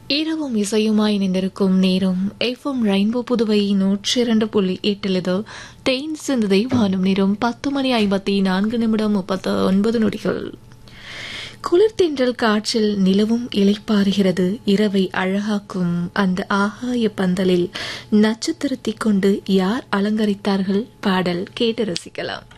இரவும் இசையுமாய் இணைந்திருக்கும் நேரம் எஃப்எம் ரெயின்போ புதுவை 102.8 தேன் சிந்ததை வானும் நேரம் 10:54:39 குளிர்தென்றல் காற்றில் நிலவும் இளைப்பாறுகிறது. இரவை அழகாக்கும் அந்த ஆகாய பந்தலில் நட்சத்திரத்தை கொண்டு யார் அலங்கரித்தார்கள்? பாடல் கேட்டு ரசிக்கலாம்.